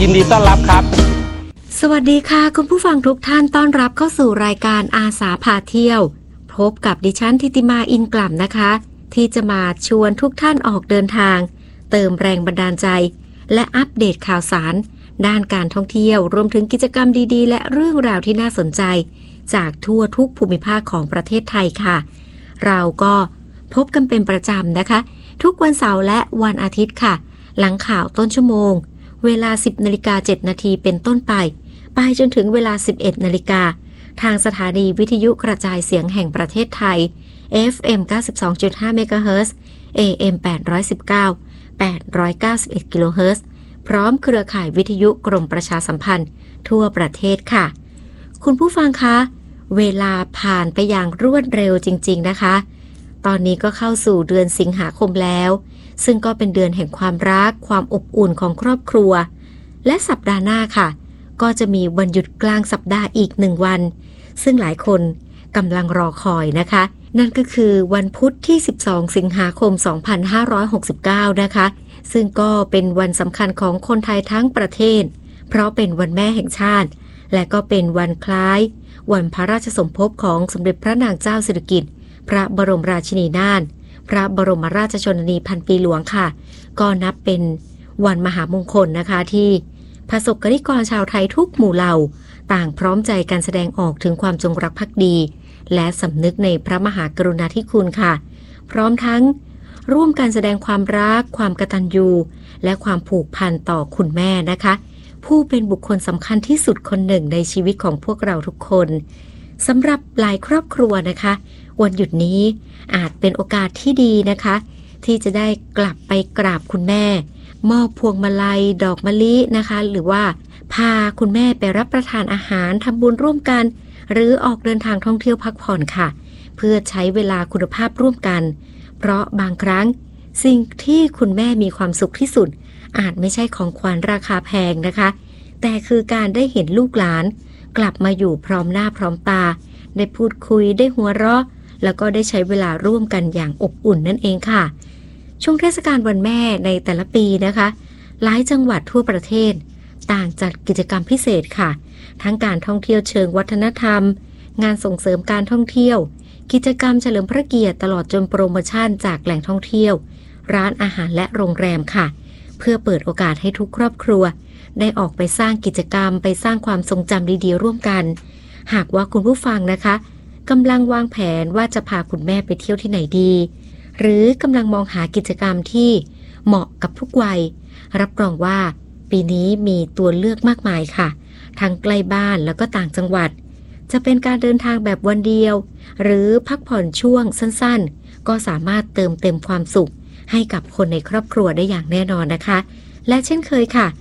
ยินดีต้อนรับครับสวัสดีค่ะคุณผู้ฟังทุกท่านต้อนรับเข้าสู่รายการอาสาพาเที่ยวพบกับดิฉันธิติมาอินกล่ำนะคะที่จะมาชวนทุกท่านออกเดินทางเติมแรงบันดาลใจและอัปเดตข่าวสารด้านการท่องเที่ยวรวมถึงกิจกรรมดีๆและเรื่องราวที่น่าสนใจจากทั่วทุกภูมิภาคของประเทศไทยค่ะเราก็พบกันเป็นประจำนะคะทุกวันเสาร์และวันอาทิตย์ค่ะหลังข่าวต้นชั่วโมงเวลา 10:07 น.เป็นต้นไปจนถึงเวลา 11 นาฬิกาทางสถานีวิทยุกระจายเสียงแห่งประเทศไทย FM 92.5 เมกะเฮิรตซ์ AM 819 891 กิโลเฮิรตซ์พร้อมเครือข่ายวิทยุกรมประชาสัมพันธ์ทั่วประเทศค่ะคุณผู้ฟังคะเวลาผ่านไปอย่างรวดเร็วจริงๆนะคะตอนนี้ก็เข้าสู่เดือนสิงหาคมแล้วซึ่งก็เป็นเดือนแห่งความรักความอบอุ่นของครอบครัวและสัปดาห์หน้าค่ะก็จะมีวันหยุดกลางสัปดาห์อีก1วันซึ่งหลายคนกำลังรอคอยนะคะนั่นก็คือวันพุธที่12สิงหาคม2569นะคะซึ่งก็เป็นวันสำคัญของคนไทยทั้งประเทศเพราะเป็นวันแม่แห่งชาติและก็เป็นวันคล้ายวันพระราชสมภพของสมเด็จพระนางเจ้าสิริกิติ์พระบรมราชินีนาถพระบรมราชชนนีพันปีหลวงค่ะก็นับเป็นวันมหามงคลนะคะที่ประสบกนิกรชาวไทยทุกหมู่เหล่าต่างพร้อมใจกันแสดงออกถึงความจงรักภักดีและสำนึกในพระมหากรุณาธิคุณค่ะพร้อมทั้งร่วมกันแสดงความรักความกตัญญูและความผูกพันต่อคุณแม่นะคะผู้เป็นบุคคลสำคัญที่สุดคนหนึ่งในชีวิตของพวกเราทุกคนสำหรับหลายครอบครัวนะคะวันหยุดนี้อาจเป็นโอกาสที่ดีนะคะที่จะได้กลับไปกราบคุณแม่มอบพวงมาลัยดอกมะลินะคะหรือว่าพาคุณแม่ไปรับประทานอาหารทำบุญร่วมกันหรือออกเดินทางท่องเที่ยวพักผ่อนค่ะเพื่อใช้เวลาคุณภาพร่วมกันเพราะบางครั้งสิ่งที่คุณแม่มีความสุขที่สุดอาจไม่ใช่ของขวัญราคาแพงนะคะแต่คือการได้เห็นลูกหลานกลับมาอยู่พร้อมหน้าพร้อมตาได้พูดคุยได้หัวเราะแล้วก็ได้ใช้เวลาร่วมกันอย่างอบอุ่นนั่นเองค่ะช่วงเทศกาลวันแม่ในแต่ละปีนะคะหลายจังหวัดทั่วประเทศต่างจัดกิจกรรมพิเศษค่ะทั้งการท่องเที่ยวเชิงวัฒนธรรมงานส่งเสริมการท่องเที่ยวกิจกรรมเฉลิมพระเกียรติตลอดจนโปรโมชั่นจากแหล่งท่องเที่ยวร้านอาหารและโรงแรมค่ะเพื่อเปิดโอกาสให้ทุกครอบครัวได้ออกไปสร้างกิจกรรมไปสร้างความทรงจำดีๆร่วมกันหากว่าคุณผู้ฟังนะคะกำลังวางแผนว่าจะพาคุณแม่ไปเที่ยวที่ไหนดีหรือกำลังมองหากิจกรรมที่เหมาะกับทุกวัยรับรองว่าปีนี้มีตัวเลือกมากมายค่ะทั้งใกล้บ้านแล้วก็ต่างจังหวัดจะเป็นการเดินทางแบบวันเดียวหรือพักผ่อนช่วงสั้นๆก็สามารถเติมเต็มความสุขให้กับคนในครอบครัวได้อย่างแน่นอนนะคะและเช่นเคยค่ะ